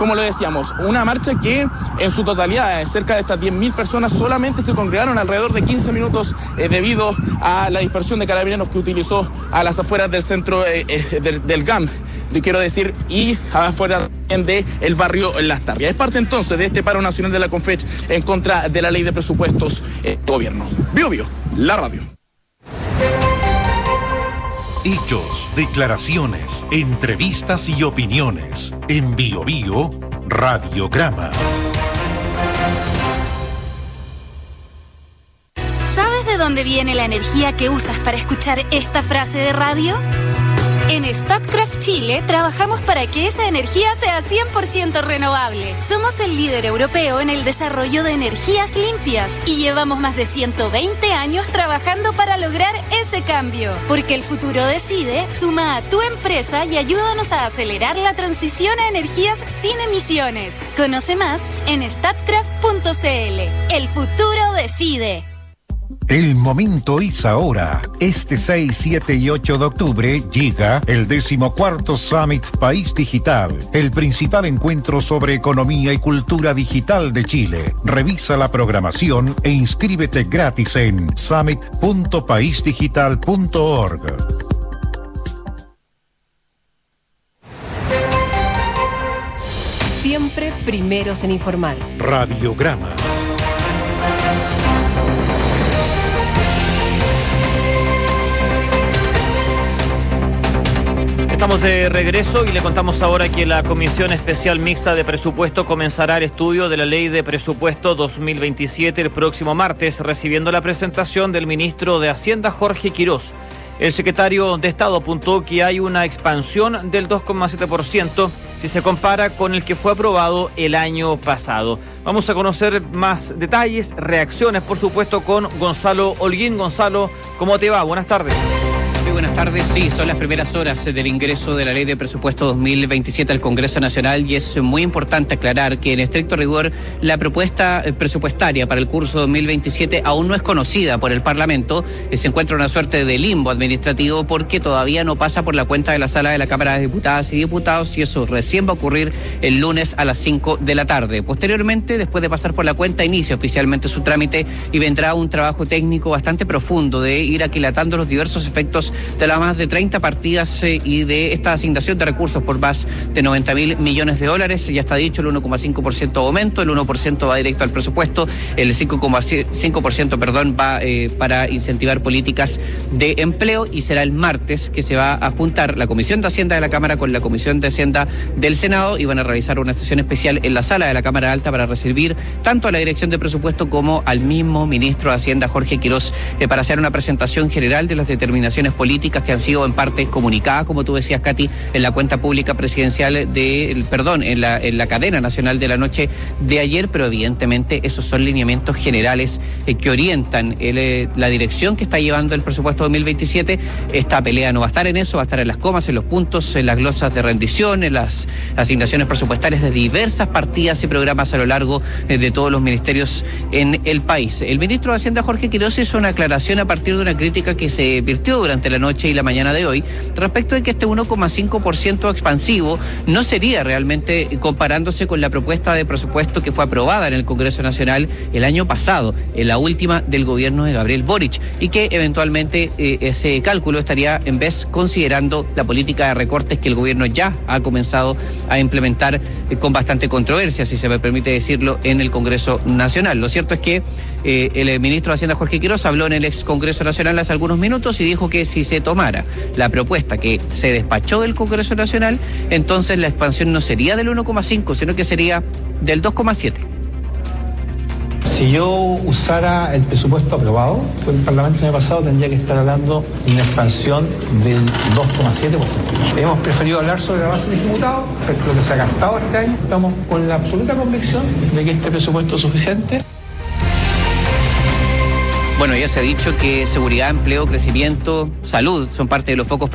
Como lo decíamos, una marcha que en su totalidad, cerca de estas 10.000 personas, solamente se congregaron alrededor de 15 minutos debido a la dispersión de carabineros que utilizó a las afueras del centro del GAM, quiero decir, y afuera también del barrio Las Tarrias. Es parte entonces de este paro nacional de la CONFECH en contra de la ley de presupuestos del gobierno. Biobío, la radio. Hechos, declaraciones, entrevistas y opiniones. En Biobío, Radiograma. ¿Sabes de dónde viene la energía que usas para escuchar esta frase de radio? En Statkraft Chile trabajamos para que esa energía sea 100% renovable. Somos el líder europeo en el desarrollo de energías limpias y llevamos más de 120 años trabajando para lograr ese cambio. Porque el futuro decide, suma a tu empresa y ayúdanos a acelerar la transición a energías sin emisiones. Conoce más en statkraft.cl. El futuro decide. El momento es ahora. Este 6, 7 y 8 de octubre llega el 14º Summit País Digital, el principal encuentro sobre economía y cultura digital de Chile. Revisa la programación e inscríbete gratis en summit.paisdigital.org. Siempre primeros en informar. Radiograma. Estamos de regreso y le contamos ahora que la Comisión Especial Mixta de Presupuesto comenzará el estudio de la Ley de Presupuesto 2027 el próximo martes, recibiendo la presentación del ministro de Hacienda, Jorge Quirós. El secretario de Estado apuntó que hay una expansión del 2,7% si se compara con el que fue aprobado el año pasado. Vamos a conocer más detalles, reacciones, por supuesto, con Gonzalo Holguín. Gonzalo, ¿cómo te va? Buenas tardes. Muy buenas tardes. Sí, son las primeras horas del ingreso de la Ley de Presupuesto 2027 al Congreso Nacional y es muy importante aclarar que en estricto rigor la propuesta presupuestaria para el curso 2027 aún no es conocida por el Parlamento. Se encuentra una suerte de limbo administrativo porque todavía no pasa por la cuenta de la Sala de la Cámara de Diputadas y Diputados y eso recién va a ocurrir el lunes a las 5 de la tarde. Posteriormente, después de pasar por la cuenta, inicia oficialmente su trámite y vendrá un trabajo técnico bastante profundo de ir aquilatando los diversos efectos de las más de 30 partidas y de esta asignación de recursos por más de 90.000 millones de dólares. Ya está dicho, el 1,5% aumento, el 1% va directo al presupuesto, el 5,5% va para incentivar políticas de empleo y será el martes que se va a juntar la Comisión de Hacienda de la Cámara con la Comisión de Hacienda del Senado y van a realizar una sesión especial en la sala de la Cámara Alta para recibir tanto a la Dirección de Presupuesto como al mismo ministro de Hacienda, Jorge Quirós, para hacer una presentación general de las determinaciones políticas que han sido en parte comunicadas, como tú decías, Katy, en la cuenta pública presidencial en la cadena nacional de la noche de ayer, pero evidentemente esos son lineamientos generales que orientan la dirección que está llevando el presupuesto 2027. Esta pelea no va a estar en eso, va a estar en las comas, en los puntos, en las glosas de rendición, en las asignaciones presupuestarias de diversas partidas y programas a lo largo de todos los ministerios en el país. El ministro de Hacienda, Jorge Quirós, hizo una aclaración a partir de una crítica que se virtió durante la noche y la mañana de hoy respecto de que este 1,5% expansivo no sería realmente comparándose con la propuesta de presupuesto que fue aprobada en el Congreso Nacional el año pasado, en la última del gobierno de Gabriel Boric, y que eventualmente ese cálculo estaría en vez considerando la política de recortes que el gobierno ya ha comenzado a implementar con bastante controversia, si se me permite decirlo, en el Congreso Nacional. Lo cierto es que el ministro de Hacienda, Jorge Quirós, habló en el ex Congreso Nacional hace algunos minutos y dijo que si se tomara la propuesta que se despachó del Congreso Nacional, entonces la expansión no sería del 1,5, sino que sería del 2,7. Si yo usara el presupuesto aprobado por el Parlamento el año pasado, tendría que estar hablando de una expansión del 2,7%. Hemos preferido hablar sobre la base del ejecutado, respecto a lo que se ha gastado este año. Estamos con la absoluta convicción de que este presupuesto es suficiente. Bueno, ya se ha dicho que seguridad, empleo, crecimiento, salud son parte de los focos